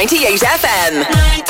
98 FM.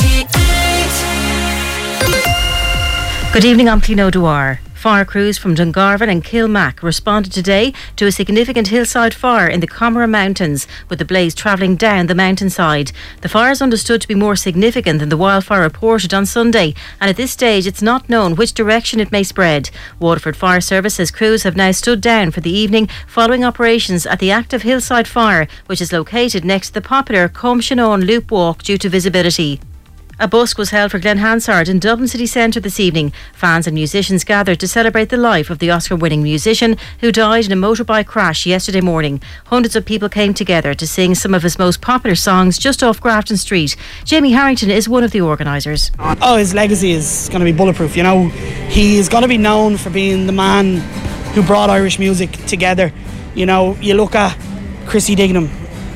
98. Good evening, I'm Clino Dwyer. Fire crews from Dungarvan and Kilmac responded today to a significant hillside fire in the Comera Mountains, with the blaze travelling down the mountainside. The fire is understood to be more significant than the wildfire reported on Sunday, and at this stage it's not known which direction it may spread. Waterford Fire Service says crews have now stood down for the evening following operations at the active hillside fire, which is located next to the popular Comshannon Loop Walk due to visibility. A busk was held for Glen Hansard in Dublin city centre this evening. Fans and musicians gathered to celebrate the life of the Oscar-winning musician who died in a motorbike crash yesterday morning. Hundreds of people came together to sing some of his most popular songs just off Grafton Street. Jamie Harrington is one of the organisers. His legacy is going to be bulletproof. You know, he's going to be known for being the man who brought Irish music together. You know, you look at Chrissy Dignam,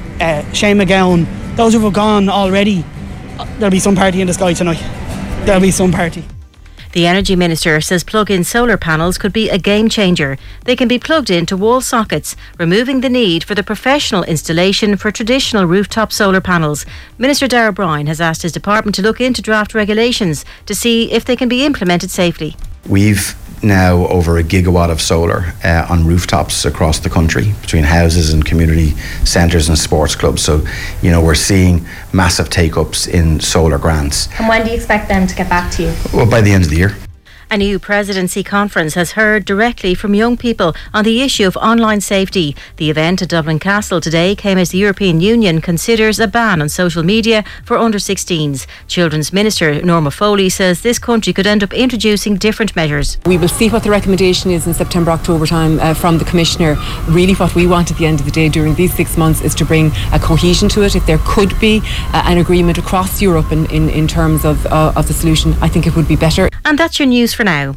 Shane MacGowan, those who have gone already. There'll be some party in the sky tonight. There'll be some party. The Energy Minister says plug-in solar panels could be a game changer. They can be plugged into wall sockets, removing the need for the professional installation for traditional rooftop solar panels. Minister Darragh Bryan has asked his department to look into draft regulations to see if they can be implemented safely. We've now over a gigawatt of solar on rooftops across the country between houses and community centres and sports clubs. So, you know, we're seeing massive take-ups in solar grants. And when do you expect them to get back to you? Well, by the end of the year. A new presidency conference has heard directly from young people on the issue of online safety. The event at Dublin Castle today came as the European Union considers a ban on social media for under-16s. Children's Minister Norma Foley says this country could end up introducing different measures. We will see what the recommendation is in September, October time from the Commissioner. Really what we want at the end of the day during these 6 months is to bring a cohesion to it. If there could be an agreement across Europe in terms of the solution, I think it would be better. And that's your news for now.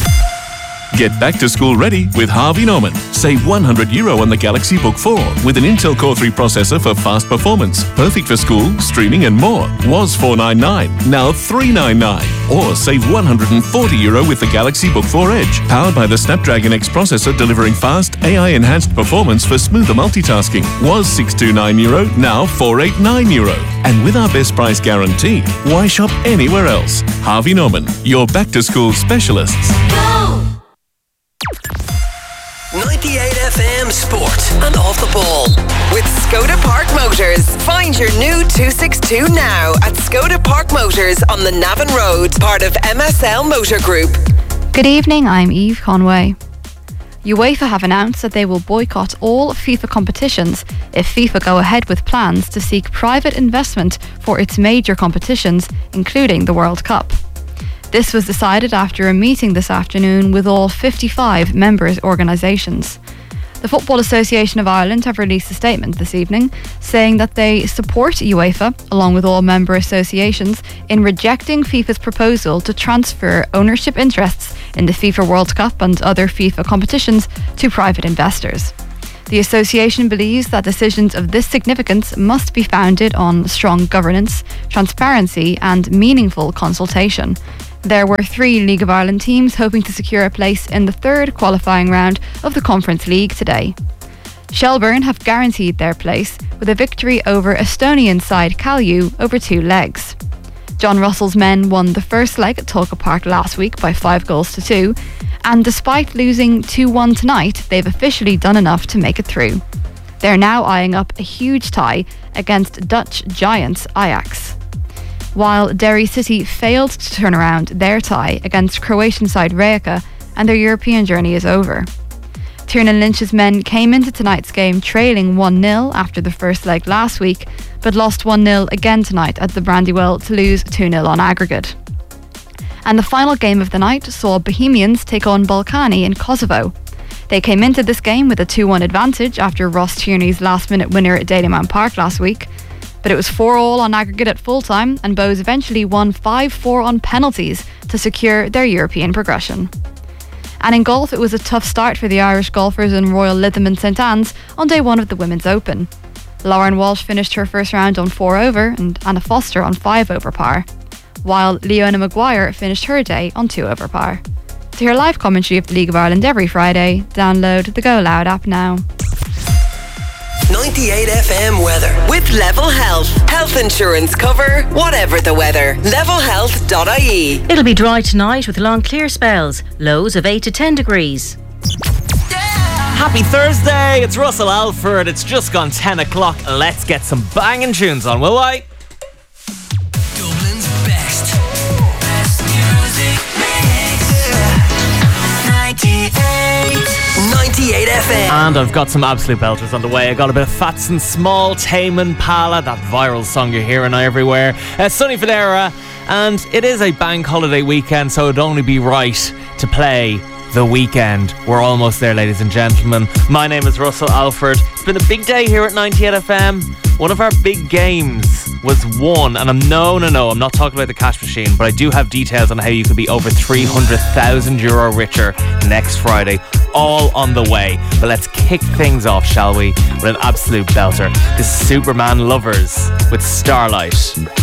Get back to school ready with Harvey Norman. Save €100 on the Galaxy Book 4 with an Intel Core 3 processor for fast performance. Perfect for school, streaming and more. Was $499, now $399. Or save €140 with the Galaxy Book 4 Edge. Powered by the Snapdragon X processor delivering fast AI-enhanced performance for smoother multitasking. Was €629, now €489. And with our best price guarantee, why shop anywhere else? Harvey Norman, your back-to-school specialists. 98 FM Sport and Off the Ball with Skoda Park Motors. Find your new 262 now at Skoda Park Motors on the Navan Road, part of MSL Motor Group. Good evening, I'm Eve Conway. UEFA have announced that they will boycott all FIFA competitions if FIFA go ahead with plans to seek private investment for its major competitions, including the World Cup. This was decided after a meeting this afternoon with all 55 members' organisations. The Football Association of Ireland have released a statement this evening saying that they support UEFA, along with all member associations, in rejecting FIFA's proposal to transfer ownership interests in the FIFA World Cup and other FIFA competitions to private investors. The association believes that decisions of this significance must be founded on strong governance, transparency and meaningful consultation. There were 3 League of Ireland teams hoping to secure a place in the third qualifying round of the Conference League today. Shelbourne have guaranteed their place with a victory over Estonian side Kalju over 2 legs. John Russell's men won the first leg at Tulka Park last week by 5-2, and despite losing 2-1 tonight, they've officially done enough to make it through. They're now eyeing up a huge tie against Dutch giants Ajax. While Derry City failed to turn around their tie against Croatian side Rijeka, and their European journey is over. Tiernan Lynch's men came into tonight's game trailing 1-0 after the first leg last week, but lost 1-0 again tonight at the Brandywell to lose 2-0 on aggregate. And the final game of the night saw Bohemians take on Balkany in Kosovo. They came into this game with a 2-1 advantage after Ross Tierney's last-minute winner at Dalymount Park last week. But it was 4-4 on aggregate at full-time, and Bohs eventually won 5-4 on penalties to secure their European progression. And in golf, it was a tough start for the Irish golfers in Royal Lytham and St Anne's on day 1 of the Women's Open. Lauren Walsh finished her first round on 4 over and Anna Foster on 5 over par, while Leona Maguire finished her day on 2 over par. To hear live commentary of the League of Ireland every Friday, download the Go Loud app now. 98 FM weather with Level Health. Health insurance cover, whatever the weather. Levelhealth.ie. It'll be dry tonight with long clear spells. Lows of 8 to 10 degrees. Happy Thursday, it's Russell Alford. It's just gone 10 o'clock. Let's get some banging tunes on, will I? Dublin's best music mix. 98 FM. And I've got some absolute belters on the way. I got a bit of Fats and Small, Tame Impala, that viral song you're hearing everywhere. Sonny Fodera, and it is a bank holiday weekend, so it'd only be right to play The Weekend. We're almost there, ladies and gentlemen. My name is Russell Alford. It's been a big day here at 98 FM. One of our big games was won, and I'm not talking about the cash machine, but I do have details on how you could be over €300,000 richer next Friday, all on the way. But let's kick things off, shall we, with an absolute belter. This is Superman Lovers with Starlight.